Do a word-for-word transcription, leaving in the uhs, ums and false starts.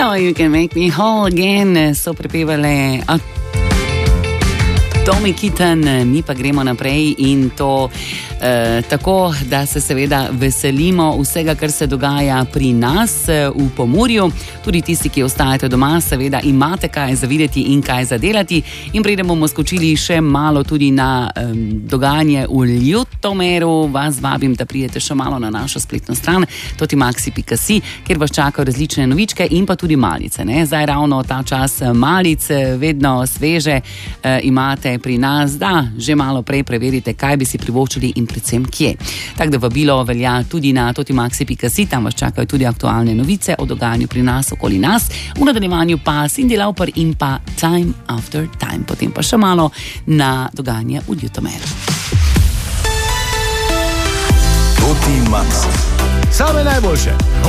Oh, you can make me whole again, so prepevale Tommy Kitten, mi pa gremo naprej in to eh, tako, da se seveda veselimo vsega, kar se dogaja pri nas eh, v Pomurju. Tudi tisti, ki ostajate doma, seveda imate kaj za videti in kaj za delati. In preden bomo skočili še malo tudi na eh, dogajanje v Ljutomeru, vas vabim, da pridete še malo na našo spletno stran totimaxi pika si, kjer vas čakajo različne novičke in pa tudi malice. Ne? Zdaj ravno ta čas malice, vedno sveže eh, imate pri nas, da že malo prej preverite, kaj bi si privoščili in predvsem kje. Tako da vabilo velja tudi na totimaxi pika si, tam vas čakajo tudi aktualne novice o dogajanju pri nas, okoli nas. V nadaljevanju pa Cindy Lauper in pa Time After Time. Potem pa še malo na dogajanje v Ljutomeru. Totimaxi. Same najboljše.